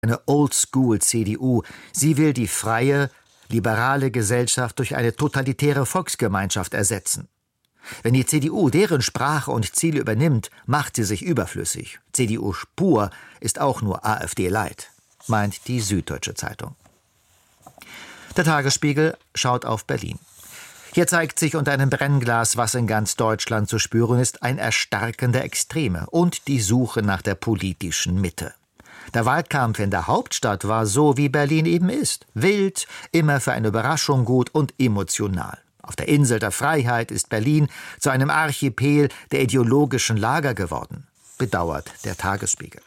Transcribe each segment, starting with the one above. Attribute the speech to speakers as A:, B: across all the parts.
A: eine Oldschool-CDU. Sie will die freie, liberale Gesellschaft durch eine totalitäre Volksgemeinschaft ersetzen. Wenn die CDU deren Sprache und Ziele übernimmt, macht sie sich überflüssig. CDU pur ist auch nur AfD light, meint die Süddeutsche Zeitung. Der Tagesspiegel schaut auf Berlin. Hier zeigt sich unter einem Brennglas, was in ganz Deutschland zu spüren ist, ein Erstarken der Extreme und die Suche nach der politischen Mitte. Der Wahlkampf in der Hauptstadt war so, wie Berlin eben ist. Wild, immer für eine Überraschung gut und emotional. Auf der Insel der Freiheit ist Berlin zu einem Archipel der ideologischen Lager geworden, bedauert der Tagesspiegel.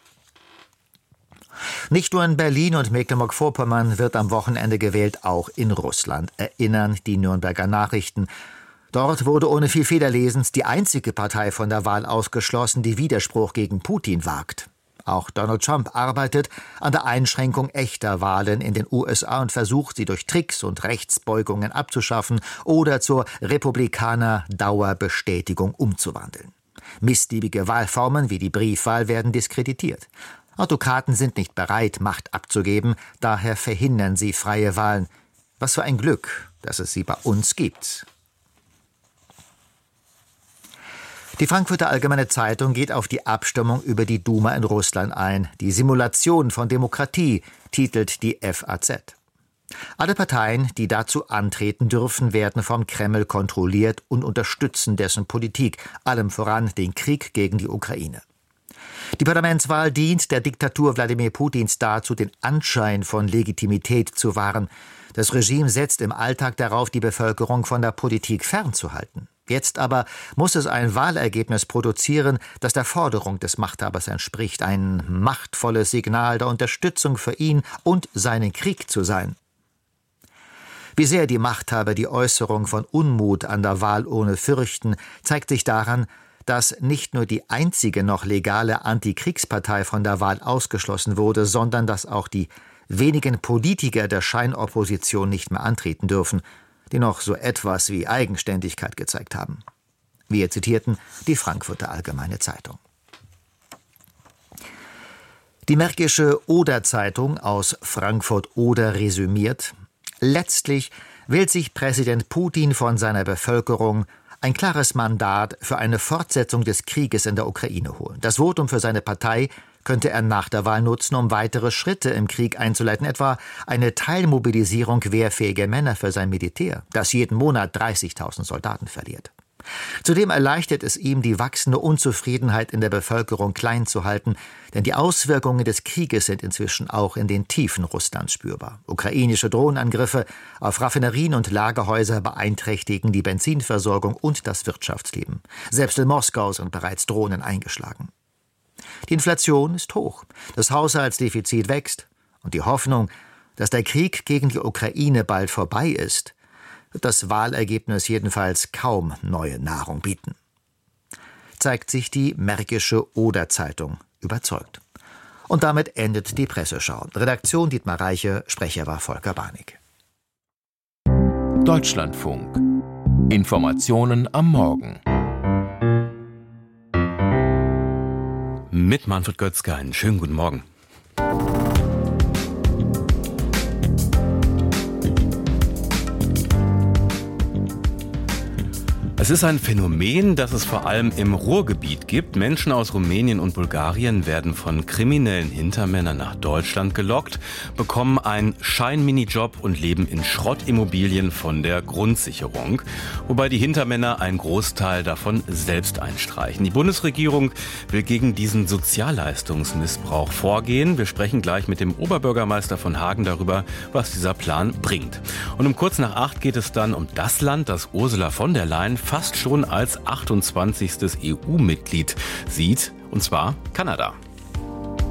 A: Nicht nur in Berlin und Mecklenburg-Vorpommern wird am Wochenende gewählt, auch in Russland, erinnern die Nürnberger Nachrichten. Dort wurde ohne viel Federlesens die einzige Partei von der Wahl ausgeschlossen, die Widerspruch gegen Putin wagt. Auch Donald Trump arbeitet an der Einschränkung echter Wahlen in den USA und versucht, sie durch Tricks und Rechtsbeugungen abzuschaffen oder zur Republikaner-Dauerbestätigung umzuwandeln. Missliebige Wahlformen wie die Briefwahl werden diskreditiert. Autokraten sind nicht bereit, Macht abzugeben, daher verhindern sie freie Wahlen. Was für ein Glück, dass es sie bei uns gibt. Die Frankfurter Allgemeine Zeitung geht auf die Abstimmung über die Duma in Russland ein. Die Simulation von Demokratie, titelt die FAZ. Alle Parteien, die dazu antreten dürfen, werden vom Kreml kontrolliert und unterstützen dessen Politik, allem voran den Krieg gegen die Ukraine. Die Parlamentswahl dient der Diktatur Wladimir Putins dazu, den Anschein von Legitimität zu wahren. Das Regime setzt im Alltag darauf, die Bevölkerung von der Politik fernzuhalten. Jetzt aber muss es ein Wahlergebnis produzieren, das der Forderung des Machthabers entspricht, ein machtvolles Signal der Unterstützung für ihn und seinen Krieg zu sein. Wie sehr die Machthaber die Äußerung von Unmut an der Wahlurne fürchten, zeigt sich daran, dass nicht nur die einzige noch legale Antikriegspartei von der Wahl ausgeschlossen wurde, sondern dass auch die wenigen Politiker der Scheinopposition nicht mehr antreten dürfen, die noch so etwas wie Eigenständigkeit gezeigt haben. Wir zitierten die Frankfurter Allgemeine Zeitung. Die Märkische Oder-Zeitung aus Frankfurt-Oder resümiert: Letztlich will sich Präsident Putin von seiner Bevölkerung ein klares Mandat für eine Fortsetzung des Krieges in der Ukraine holen. Das Votum für seine Partei könnte er nach der Wahl nutzen, um weitere Schritte im Krieg einzuleiten, etwa eine Teilmobilisierung wehrfähiger Männer für sein Militär, das jeden Monat 30.000 Soldaten verliert. Zudem erleichtert es ihm, die wachsende Unzufriedenheit in der Bevölkerung klein zu halten, denn die Auswirkungen des Krieges sind inzwischen auch in den Tiefen Russlands spürbar. Ukrainische Drohnenangriffe auf Raffinerien und Lagerhäuser beeinträchtigen die Benzinversorgung und das Wirtschaftsleben. Selbst in Moskau sind bereits Drohnen eingeschlagen. Die Inflation ist hoch, das Haushaltsdefizit wächst und die Hoffnung, dass der Krieg gegen die Ukraine bald vorbei ist, wird das Wahlergebnis jedenfalls kaum neue Nahrung bieten. Zeigt sich die Märkische Oder-Zeitung überzeugt. Und damit endet die Presseschau. Redaktion Dietmar Reiche, Sprecher war Volker Barnig.
B: Deutschlandfunk. Informationen am Morgen. Mit Manfred Götzke, einen schönen guten Morgen. Es ist ein Phänomen, das es vor allem im Ruhrgebiet gibt. Menschen aus Rumänien und Bulgarien werden von kriminellen Hintermännern nach Deutschland gelockt, bekommen einen Schein-Minijob und leben in Schrottimmobilien von der Grundsicherung. Wobei die Hintermänner einen Großteil davon selbst einstreichen. Die Bundesregierung will gegen diesen Sozialleistungsmissbrauch vorgehen. Wir sprechen gleich mit dem Oberbürgermeister von Hagen darüber, was dieser Plan bringt. Und um kurz nach 8 geht es dann um das Land, das Ursula von der Leyen fast schon als 28. EU-Mitglied sieht, und zwar Kanada.